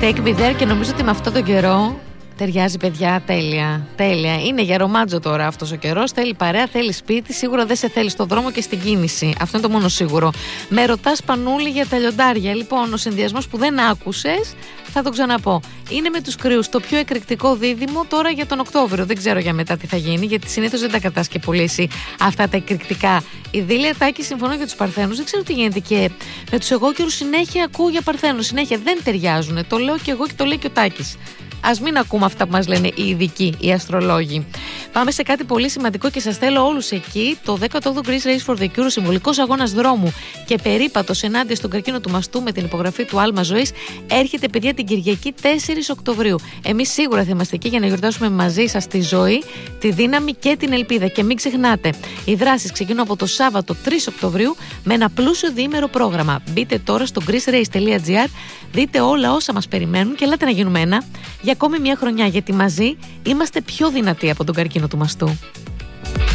Take me there, και νομίζω ότι με αυτόν τον καιρό ταιριάζει, παιδιά, τέλεια. Τέλεια. Είναι για ρομάτζο τώρα αυτός ο καιρός. Θέλει παρέα, θέλει σπίτι. Σίγουρα δεν σε θέλει στον δρόμο και στην κίνηση. Αυτό είναι το μόνο σίγουρο. Με ρωτάς, Πανούλη, για τα λιοντάρια. Λοιπόν, ο συνδυασμός που δεν άκουσες, θα τον ξαναπώ. Είναι με τους κρύους το πιο εκρηκτικό δίδυμο τώρα για τον Οκτώβριο. Δεν ξέρω για μετά τι θα γίνει, γιατί συνήθως δεν τα κρατάς και πολύ εσύ αυτά τα εκρηκτικά. Η Δήλια Τάκη, συμφωνώ για τους Παρθένους. Δεν ξέρω τι γίνεται και με τους εγώκερους. Συνέχεια ακούω για Παρθένους. Συνέχεια δεν ταιριάζουν. Το λέω και εγώ και το λέει και ο Τάκης. Ας μην ακούμε αυτά που μας λένε οι ειδικοί, οι αστρολόγοι. Πάμε σε κάτι πολύ σημαντικό και σας θέλω όλους εκεί. Το 18ο Greece Race for the Cure, συμβολικός αγώνας δρόμου και περίπατος ενάντια στον καρκίνο του μαστού με την υπογραφή του Άλμα Ζωής, έρχεται, παιδιά, την Κυριακή 4 Οκτωβρίου. Εμείς σίγουρα θα είμαστε εκεί για να γιορτάσουμε μαζί σας τη ζωή, τη δύναμη και την ελπίδα. Και μην ξεχνάτε, οι δράσεις ξεκινούν από το Σάββατο 3 Οκτωβρίου με ένα πλούσιο διήμερο πρόγραμμα. Μπείτε τώρα στο greecerace.gr, δείτε όλα όσα μας περιμένουν και ελάτε να γίνουμε ένα για ακόμη μια χρονιά, γιατί μαζί είμαστε πιο δυνατοί από τον καρκίνο του μαστού.